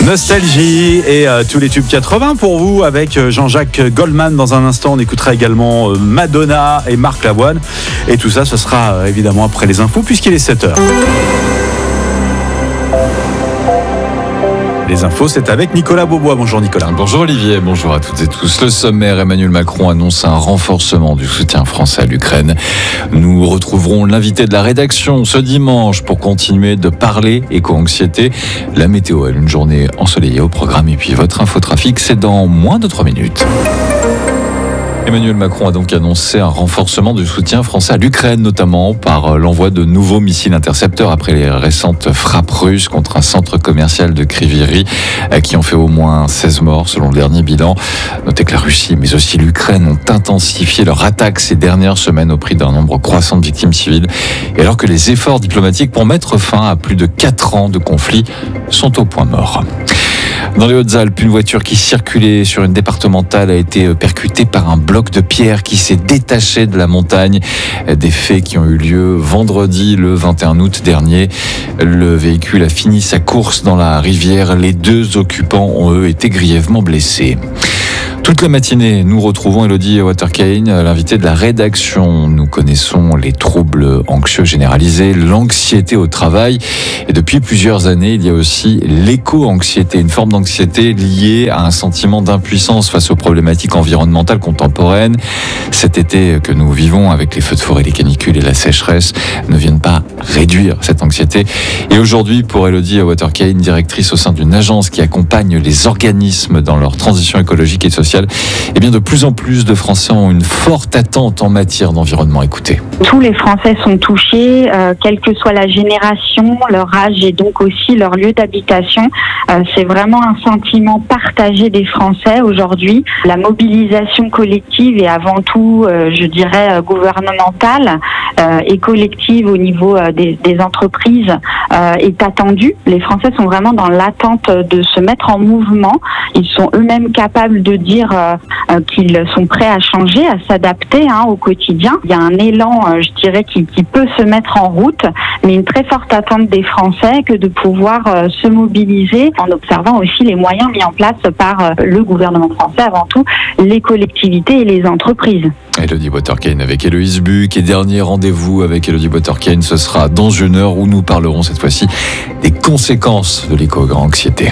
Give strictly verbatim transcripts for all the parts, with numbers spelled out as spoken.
Nostalgie et euh, tous les tubes quatre-vingts pour vous avec euh, Jean-Jacques Goldman. Dans un instant, on écoutera également euh, Madonna et Marc Lavoine. Et tout ça, ce sera euh, évidemment après les infos puisqu'il est sept heures. Les infos, c'est avec Nicolas Beaubois. Bonjour Nicolas. Bonjour Olivier, bonjour à toutes et tous. Le sommaire, Emmanuel Macron annonce un renforcement du soutien français à l'Ukraine. Nous retrouverons l'invité de la rédaction ce dimanche pour continuer de parler éco-anxiété. La météo, elle, une journée ensoleillée au programme. Et puis votre infotrafic, c'est dans moins de trois minutes. Emmanuel Macron a donc annoncé un renforcement du soutien français à l'Ukraine, notamment par l'envoi de nouveaux missiles intercepteurs après les récentes frappes russes contre un centre commercial de Kryvyi Rih qui ont fait au moins seize morts selon le dernier bilan. Notez que la Russie mais aussi l'Ukraine ont intensifié leur attaque ces dernières semaines au prix d'un nombre croissant de victimes civiles. Et alors que les efforts diplomatiques pour mettre fin à plus de quatre ans de conflit sont au point mort. Dans les Hautes-Alpes, une voiture qui circulait sur une départementale a été percutée par un bloc de pierre qui s'est détaché de la montagne. Des faits qui ont eu lieu vendredi, le vingt et un août dernier. Le véhicule a fini sa course dans la rivière. Les deux occupants ont, eux, été grièvement blessés. Toute la matinée, nous retrouvons Elodie Waterkane, l'invitée de la rédaction. Nous connaissons les troubles anxieux généralisés, l'anxiété au travail. Et depuis plusieurs années, il y a aussi l'éco-anxiété, une forme d'anxiété liée à un sentiment d'impuissance face aux problématiques environnementales contemporaines. Cet été que nous vivons avec les feux de forêt, les canicules et la sécheresse ne viennent pas réduire cette anxiété. Et aujourd'hui, pour Elodie Waterkane, directrice au sein d'une agence qui accompagne les organismes dans leur transition écologique et sociale, eh bien de plus en plus de Français ont une forte attente en matière d'environnement. Écoutez. Tous les Français sont touchés, euh, quelle que soit la génération, leur âge et donc aussi leur lieu d'habitation. Euh, c'est vraiment un sentiment partagé des Français aujourd'hui. La mobilisation collective et avant tout, euh, je dirais, euh, gouvernementale euh, et collective au niveau euh, des, des entreprises euh, est attendue. Les Français sont vraiment dans l'attente de se mettre en mouvement. Ils sont eux-mêmes capables de dire euh, euh, qu'ils sont prêts à changer, à s'adapter hein, au quotidien. Il y a un élan, euh, je dirais, qui, qui peut se mettre en route, mais une très forte attente des Français que de pouvoir euh, se mobiliser en observant aussi les moyens mis en place par euh, le gouvernement français, avant tout les collectivités et les entreprises. Elodie Waterkane avec Héloïse Buc. Et dernier rendez-vous avec Elodie Waterkane, ce sera dans une heure où nous parlerons cette fois-ci des conséquences de l'éco-anxiété.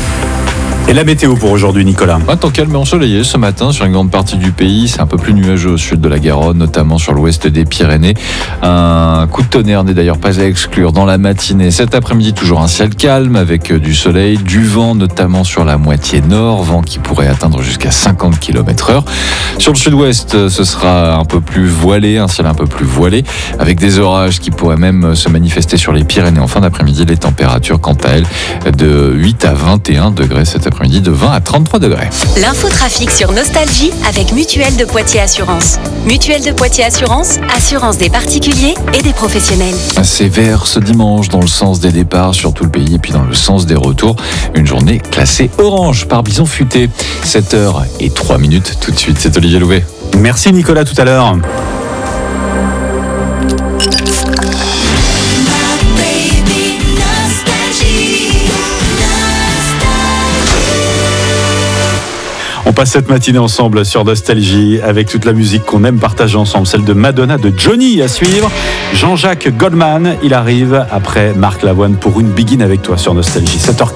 Et la météo pour aujourd'hui, Nicolas? Un temps calme et ensoleillé ce matin sur une grande partie du pays. C'est un peu plus nuageux au sud de la Garonne, notamment sur l'ouest des Pyrénées. Un coup de tonnerre n'est d'ailleurs pas à exclure dans la matinée. Cet après-midi, toujours un ciel calme avec du soleil, du vent, notamment sur la moitié nord, vent qui pourrait atteindre jusqu'à cinquante kilomètres heure. Sur le sud-ouest, ce sera un peu plus voilé, un ciel un peu plus voilé, avec des orages qui pourraient même se manifester sur les Pyrénées en fin d'après-midi. Les températures, quant à elles, de huit à vingt et un degrés cet après-midi. Après-midi de vingt à trente-trois degrés. L'infotrafic sur Nostalgie avec Mutuelle de Poitiers Assurance. Mutuelle de Poitiers Assurance, assurance des particuliers et des professionnels. C'est vert ce dimanche dans le sens des départs sur tout le pays et puis dans le sens des retours. Une journée classée orange par Bison Futé. sept heures et trois minutes. Tout de suite, c'est Olivier Louvet. Merci Nicolas, tout à l'heure. On passe cette matinée ensemble sur Nostalgie avec toute la musique qu'on aime partager ensemble, celle de Madonna, de Johnny à suivre. Jean-Jacques Goldman, il arrive après Marc Lavoine pour une begin avec toi sur Nostalgie. sept heures